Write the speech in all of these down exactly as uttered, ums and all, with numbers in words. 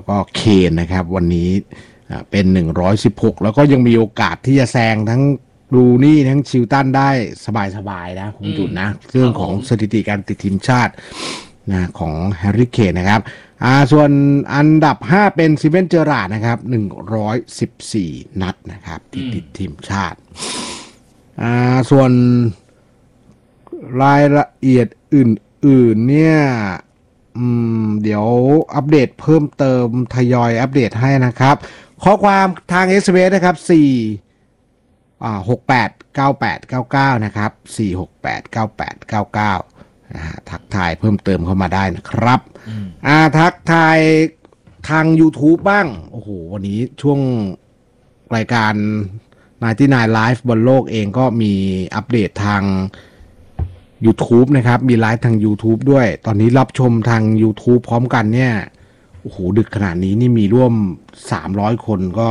แล้วก็เคนนะครับวันนี้เป็นหนึ่งร้อยสิบหกแล้วก็ยังมีโอกาสที่จะแซงทั้งรูนี่ทั้งชิลตันได้สบายๆนะคุณจุดนะเรื่องของสถิติการติดทีมชาตินะของแฮร์รี่เคนนะครับอ่าส่วนอันดับห้าเป็นซิเวนเจอราร์ดนะครับหนึ่งร้อยสิบสี่นัดนะครับที่ติดทีมชาติอ่าส่วนรายละเอียดอื่นๆเนี่ยอืมเดี๋ยวอัปเดตเพิ่มเติมทยอยอัปเดตให้นะครับข้อความทาง เอส เอ็ม เอส นะครับสี่อ่าหกแปดเก้าแปดเก้าเก้านะครับสี่หกแปดเก้าแปดเก้าเก้านะฮะทักทายเพิ่มเติมเข้ามาได้นะครับอ่าทักทายทาง YouTube บ้างโอ้โหวันนี้ช่วงรายการไนน์ตี้ไนน์ Live บนโลกเองก็มีอัปเดตทาง YouTube นะครับมีไลฟ์ทาง YouTube ด้วยตอนนี้รับชมทาง YouTube พร้อมกันเนี่ยโอ้โหดึกขนาดนี้นี่มีร่วมสามร้อยคนก็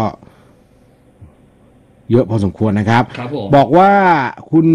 เยอะพอสมควรนะครับ บอกว่าคุณ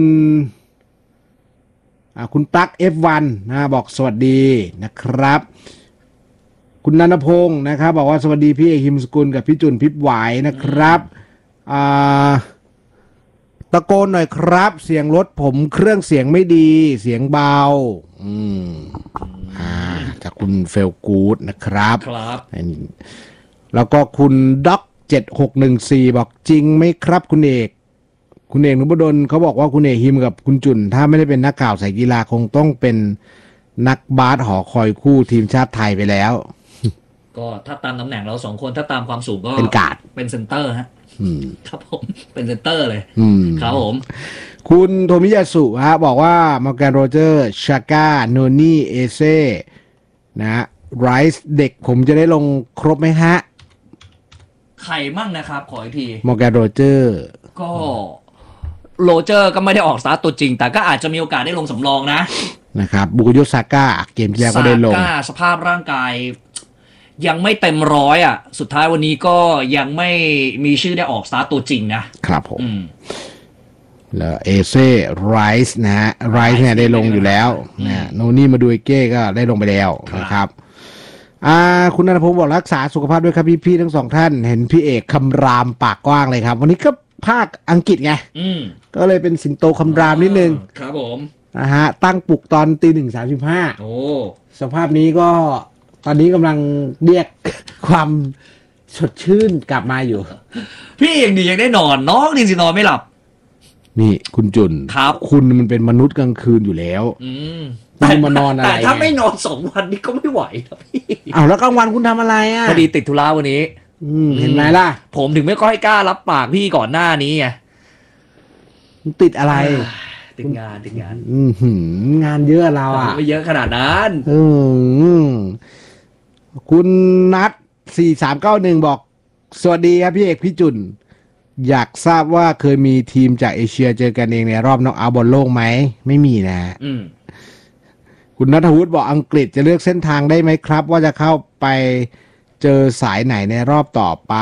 คุณปลั๊ก เอฟ วัน นะบอกสวัสดีนะครับคุณนันทพงศ์นะครับบอกว่าสวัสดีพี่เอกหิมสกุลกับพี่จุนพิบไหวนะครับอ่าตะโกนหน่อยครับเสียงรถผมเครื่องเสียงไม่ดีเสียงเบาอืมอ่าจากคุณเฟลกูดนะครับครับแล้วก็คุณด็อกเจ็ดหกหนึ่งสี่บอกจริงไหมครับคุณเอกคุณเอกนุบดลเขาบอกว่าคุณเอกหิมกับคุณจุนถ้าไม่ได้เป็นนักข่าวสายกีฬาคงต้องเป็นนักบาสหอคอยคู่ทีมชาติไทยไปแล้วก็ถ้าตามตำแหน่งเราสองคนถ้าตามความสูงก็เป็นการ์ดเป็นเซนเตอร์ฮะครับผมเป็นเซนเตอร์เลยครับผมคุณโทมิยาสุฮะบอกว่ามอร์แกนโรเจอร์ชาก้าโนนี่เอเซ่นะไรส์เด็กผมจะได้ลงครบไหมฮะใครมั่งนะครับขออีกทีมอร์แกนโรเจอร์ก็โรเจอร์ก็ไม่ได้ออกสตาร์ตตัวจริงแต่ก็อาจจะมีโอกาสได้ลงสำรองนะนะครับบุกโยซาก้าเกมที่แล้วก็ได้ลงซาก้าสภาพร่างกายยังไม่เต็มร้อยอ่ะสุดท้ายวันนี้ก็ยังไม่มีชื่อได้ออกสตาร์ตตัวจริงนะครับผมแล้วเอเซ่ไรส์นะฮะไรส์เนี่ยได้ลงอยู่แล้วนะโนนี่มาดูเอเก้ก็ได้ลงไปแล้วนะครับอ่าคุณนันทพงศ์บอกรักษาสุขภาพด้วยครับพี่ๆทั้งสองท่านเห็นพี่เอกคำรามปากกว้างเลยครับวันนี้ก็ภาคอังกฤษไงก็เลยเป็นสิงโตคำรามนิดนึงครับผมนะฮะตั้งปลุกตอนตีหนึ่งสามสิบห้าโอ้สภาพนี้ก็ตอนนี้กำลังเรียกความสดชื่นกลับมาอยู่พี่ยังดียังได้นอนน้องดีสินอนไม่หลับนี่คุณจุนครับคุณมันเป็นมนุษย์กลางคืนอยู่แล้วอืมแต่มานอนอะไรแต่ถ้าไม่นอนสองวันนี้ก็ไม่ไหวครับพี่อ้าวแล้วกลางวันคุณทำอะไรอ่ะพอดีติดธุระวันนี้เห็นไหมล่ะผมถึงไม่ค่อยกล้ารับปากพี่ก่อนหน้านี้ไงติดอะไรติดงานติดงานอืงานเยอะเราอ่ะไม่เยอะขนาดนั้นอืมคุณนัทสี่สามเก้าหนึ่งบอกสวัสดีครับพี่เอกพี่จุนอยากทราบว่าเคยมีทีมจากเอเชียเจอกันเองในรอบน็อกเอาท์บอลโลกไหมไม่มีนะคุณณัฐวุฒิบอกอังกฤษจะเลือกเส้นทางได้ไหมครับว่าจะเข้าไปเจอสายไหนในรอบต่อไป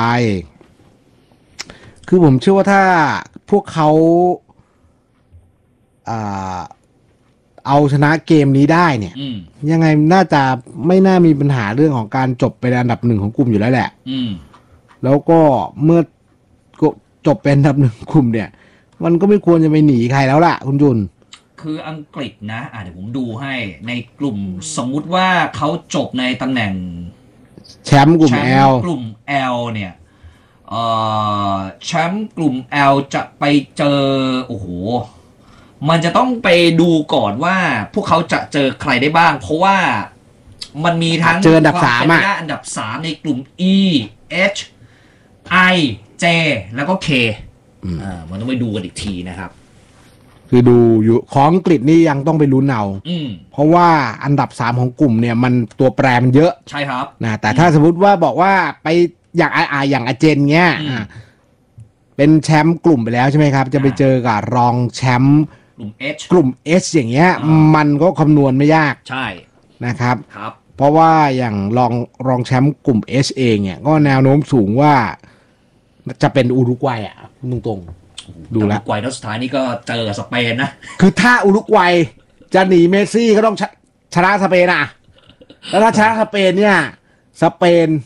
คือผมเชื่อว่าถ้าพวกเขาอ่าเอาชนะเกมนี้ได้เนี่ยยังไงน่าจะไม่น่ามีปัญหาเรื่องของการจบเป็นอันดับหนึ่งของกลุ่มอยู่แล้วแหละแล้วก็เมื่อจบเป็นอันดับหนึ่งกลุ่มเนี่ยมันก็ไม่ควรจะไปหนีใครแล้วล่ะคุณจุนคืออังกฤษนะอ่ะเดี๋ยวผมดูให้ในกลุ่มสมมุติว่าเขาจบในตำแหน่งแชมป์กลุ่ม L กลุ่ม L เนี่ยเอ่อแชมป์กลุ่ม L จะไปเจอโอ้โหมันจะต้องไปดูก่อนว่าพวกเขาจะเจอใครได้บ้างเพราะว่ามันมีทั้งเจออันดับสามอ่ะอันดับสามในกลุ่ม E H I J แล้วก็ K อ่ามันต้องไปดูกันอีกทีนะครับคือดูอยู่ของอังกฤษนี่ยังต้องไปลุ้นเอาเพราะว่าอันดับสามของกลุ่มเนี่ยมันตัวแปรมันเยอะใช่ครับนะแต่ถ้าสมมติว่าบอกว่าไปอย่างไออาอย่างอาเจนเงี้ยเป็นแชมป์กลุ่มไปแล้วใช่ไหมครับจะไปเจอกับรองแชมป์กลุ่ม H กลุ่ม H อย่างเงี้ยมันก็คำนวณไม่ยากใช่นะครับครับเพราะว่าอย่างรองรองแชมป์กลุ่ม H เองเนี่ยก็แนวโน้มสูงว่าจะเป็นอุรุกวัยอ่ะตรงๆดูแล้วอุรุกวัยนัดสุดท้ายนี่ก็เจอสเปนนะคือถ้าอุรุกวัยจะหนีเมสซี่ก็ต้องชนะสเปนอ่ะแล้วถ้าชนะสเปนเนี่ยสเปน